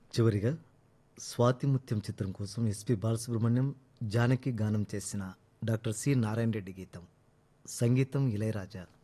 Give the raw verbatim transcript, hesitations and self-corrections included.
చివరిగా స్వాతిముత్యం చిత్రం కోసం ఎస్పి బాలసుబ్రహ్మణ్యం, జానకి గానం చేసిన డాక్టర్ సి నారాయణ రెడ్డి గీతం, సంగీతం ఇళయరాజా.